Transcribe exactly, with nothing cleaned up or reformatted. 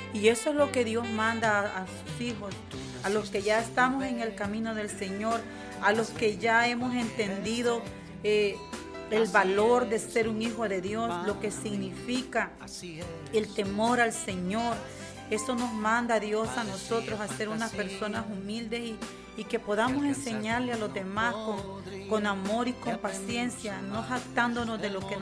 Y eso es lo que Dios manda a, a sus hijos, a los que ya estamos en el camino del Señor, a los que ya hemos entendido eh, el valor de ser un hijo de Dios, lo que significa el temor al Señor. Eso nos manda Dios a nosotros a ser unas personas humildes y, y que podamos enseñarle a los demás con, con amor y con paciencia, no jactándonos de lo que